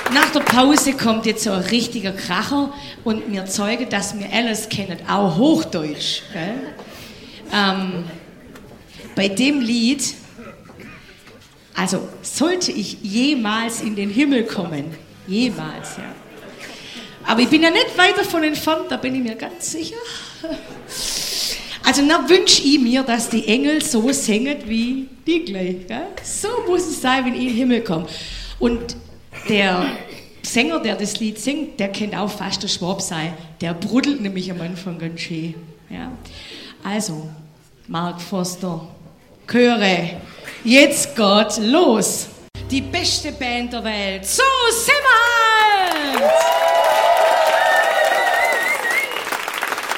Nach der Pause kommt jetzt so ein richtiger Kracher und wir zeugen, dass wir alles kennen, auch Hochdeutsch. Gell? Bei dem Lied, also sollte ich jemals in den Himmel kommen, jemals, ja. Aber ich bin ja nicht weit davon entfernt, da bin ich mir ganz sicher. Also dann wünsche ich mir, dass die Engel so singen wie die gleich. Gell? So muss es sein, wenn ich in den Himmel komme. Und der Sänger, der das Lied singt, der kennt auch fast der Schwab sein. Der brudelt nämlich am Anfang ganz schön. Ja? Also, Mark Foster, Chöre, jetzt geht's los. Die beste Band der Welt. So sind wir halt!